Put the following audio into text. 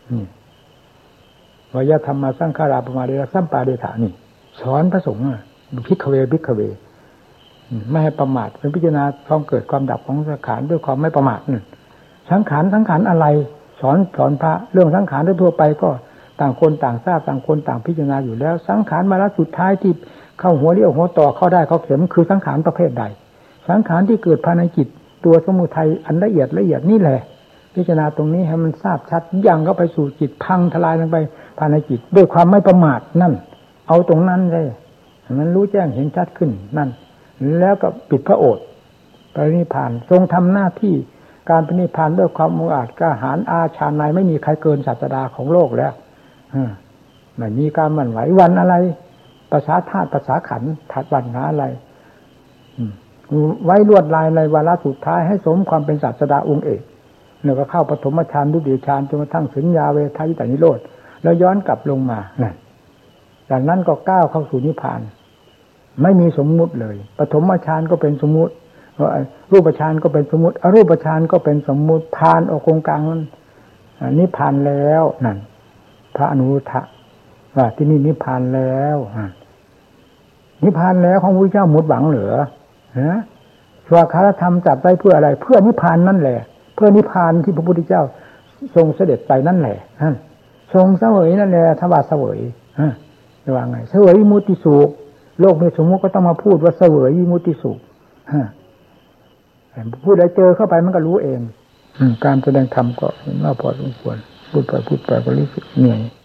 วยธรรมสังขาราปมาเดระสัมปาเดถานี่สอนพระสงฆ์พิกเวพิกเวไม่ให้ประมาทเป็นพิจารณาความเกิดความดับของสังขารด้วยความไม่ประมาทสังขารอะไรสอนพระเรื่องสังขารทั่วไปก็ต่างคนต่างทราบต่างคนต่างพิจารณาอยู่แล้วสังขารวาระสุดท้ายที่เข้าหัวเลี้ยวหัวต่อเข้าได้เข้าเข็มคือสังขารประเภทใดสังขารที่เกิดภายในจิตตัวสมุทัยอันละเอียดนี่แหละพิจารณาตรงนี้ให้มันทราบชัดยังเข้าไปสู่จิตพังทลายลงไปภายในจิตด้วยความไม่ประมาทนั่นเอาตรงนั้นเลยมันรู้แจ้งเห็นชัดขึ้นนั่นแล้วก็ปิดพระโอษฐ์ปรินิพพานทรงทำหน้าที่การปรินิพพานด้วยความมุ่งอาจกล้าหาญอาชาญในไม่มีใครเกินศาสดาของโลกแล้วไม่มีการหวั่นไหววันอะไรภาษาธาตุภาษาขันธ์ถัดวันหาอะไรไว้ลวดลายในวาระสุดท้ายให้สมความเป็นศาสดาองค์เอกเนี่ยก็เข้าปฐมฌานทุติยฌานจนกระทั่งถึงยาเวทายตานิโรธแล้วย้อนกลับลงมานั่นจากนั้นก็ก้าวเข้าสู่นิพพานไม่มีสมมุติเลยปฐมฌานก็เป็นสมมุติรูปฌานก็เป็นสมมุติอรูปฌานก็เป็นสมมุติผ่านออกกลางนั้นนิพพานแล้วนั่นพระอนุรุทธะว่าที่นี่นิพพานแล้วนิพพานแล้วของพระพุทธเจ้าหมดหวังเหรอสวากขาธรรมจัดไว้เพื่ออะไรเพื่อนิพพานนั่นแหละเพื่อนิพพานที่พระพุทธเจ้าทรงเสด็จไปนั่นแหละทรงเสวยนั่นแหละทว่าเสวยจะว่าไงเสวยวิมุตติสุขโลกมีสมมุติก็ต้องมาพูดว่าเสวยวิมุตติสุขพูดอะไรเจอเข้าไปมันก็รู้เองการแสดงธรรมก็น่าพอสมควรพูดไปก็รู้สึกเหนื่อย